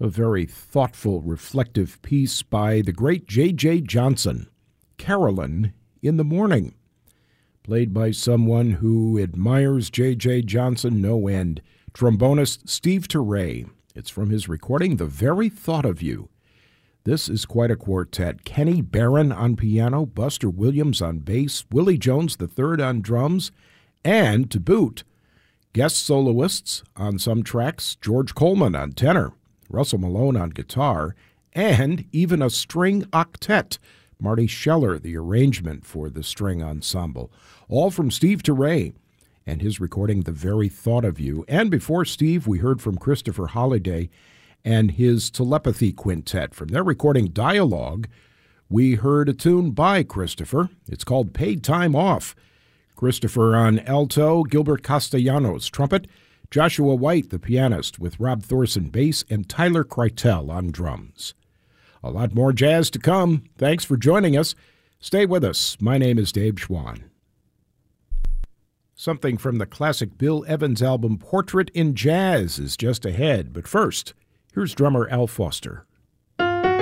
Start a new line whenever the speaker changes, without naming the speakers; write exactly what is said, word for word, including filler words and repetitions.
A very thoughtful, reflective piece by the great J J Johnson, Carolyn in the Morning, played by someone who admires J J Johnson no end, trombonist Steve Turre. It's from his recording, The Very Thought of You. This is quite a quartet. Kenny Barron on piano, Buster Williams on bass, Willie Jones the third on drums, and, to boot, guest soloists on some tracks, George Coleman on tenor, Russell Malone on guitar, and even a string octet, Marty Scheller, the arrangement for the string ensemble. All from Steve Turre and his recording, The Very Thought of You. And before Steve, we heard from Christopher Holliday and his Telepathy Quintet. From their recording, Dialogue, we heard a tune by Christopher. It's called Paid Time Off. Christopher on alto, Gilbert Castellanos trumpet, Joshua White, the pianist, with Rob Thorson bass, and Tyler Kreitel on drums. A lot more jazz to come. Thanks for joining us. Stay with us. My name is Dave Schwann. Something from the classic Bill Evans album Portrait in Jazz is just ahead. But first, here's drummer Al Foster.